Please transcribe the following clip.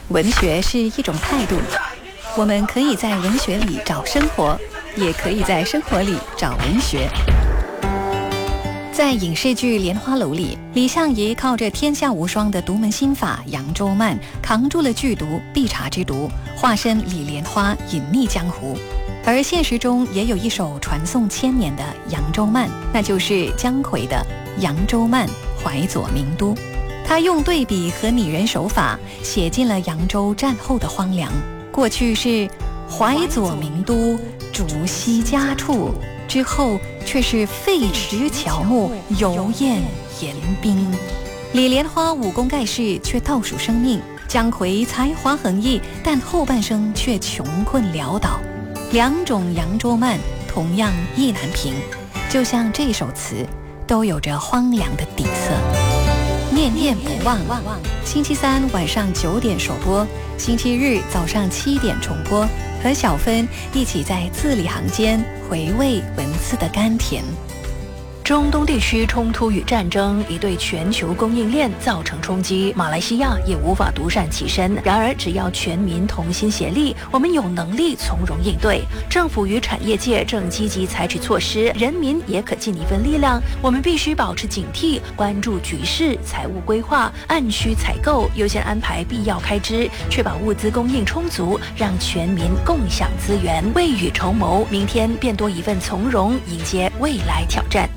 文学是一种态度，我们可以在文学里找生活，也可以在生活里找文学。在影视剧《莲花楼》里，李相夷靠着天下无双的独门心法扬州慢，扛住了剧毒必察之毒，化身李莲花隐匿江湖。而现实中也有一首传颂千年的扬州慢，那就是姜夔的《扬州慢·淮左名都》。他用对比和拟人手法，写尽了扬州战后的荒凉。过去是淮左名都，竹溪家处，之后却是废池乔木，油砚盐冰。李莲花武功盖世，却倒数生命；姜夔才华横溢，但后半生却穷困潦倒。两种扬州慢同样意难平，就像这首词，都有着荒凉的底色。念念不忘，星期三晚上9点首播，星期日早上7点重播，和小芬一起在字里行间回味文字的甘甜。 中东地区冲突与战争已对全球供应链造成冲击，马来西亚也无法独善其身。然而，只要全民同心协力，我们有能力从容应对。政府与产业界正积极采取措施，人民也可尽一份力量。我们必须保持警惕，关注局势，财务规划，按需采购，优先安排必要开支，确保物资供应充足，让全民共享资源，未雨绸缪，明天便多一份从容，迎接未来挑战。